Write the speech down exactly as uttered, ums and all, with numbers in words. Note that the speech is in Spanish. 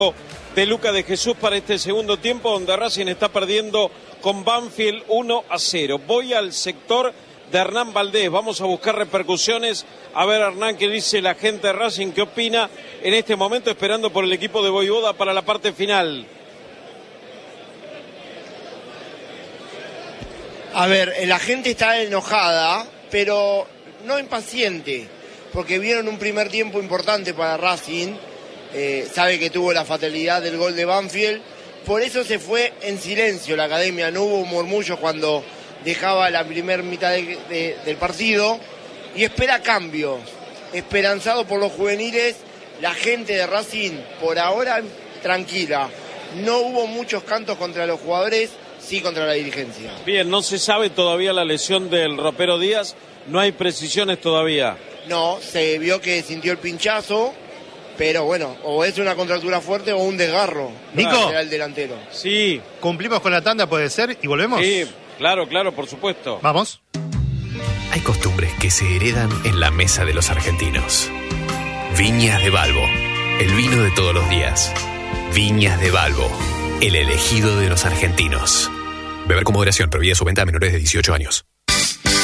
de Luca de Jesús para este segundo tiempo, donde Racing está perdiendo con Banfield uno a cero. Voy al sector de Hernán Valdés, vamos a buscar repercusiones. A ver, Hernán, qué dice la gente de Racing, qué opina en este momento, esperando por el equipo de Voivoda para la parte final. A ver, la gente está enojada, pero no impaciente, porque vieron un primer tiempo importante para Racing. Eh, sabe que tuvo la fatalidad del gol de Banfield, por eso se fue en silencio la academia, no hubo murmullos cuando dejaba la primera mitad de, de, del partido, y espera cambios, esperanzado por los juveniles. La gente de Racing por ahora tranquila, no hubo muchos cantos contra los jugadores, sí contra la dirigencia. Bien, no se sabe todavía la lesión del ropero Díaz, no hay precisiones todavía. No, se vio que sintió el pinchazo, pero bueno, o es una contractura fuerte o un desgarro. Nico, será el delantero. Sí. ¿Cumplimos con la tanda, puede ser, y volvemos? Sí, claro, claro, por supuesto. Vamos. Hay costumbres que se heredan en la mesa de los argentinos. Viñas de Balbo, el vino de todos los días. Viñas de Balbo, el elegido de los argentinos. Beber con moderación, prohibida su venta a menores de dieciocho años.